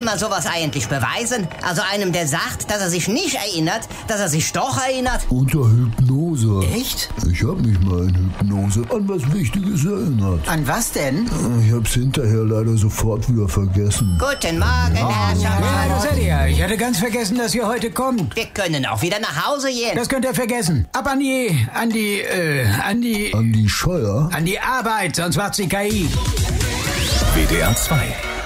man sowas eigentlich beweisen? Also einem, der sagt, dass er sich nicht erinnert, dass er sich doch erinnert? Unter Hypnose. Echt? Ich hab mich mal in Hypnose an was Wichtiges erinnert. An was denn? Ich hab's hinterher leider sofort wieder vergessen. Guten Morgen, Herr Ja, das Schaffer. seid ihr. Ich hatte ganz vergessen, dass ihr heute kommt. Wir können auch wieder nach Hause gehen. Das könnt ihr vergessen. Ab an die Andi Scheuer? Arbeit, sonst macht's die KI. WDR 2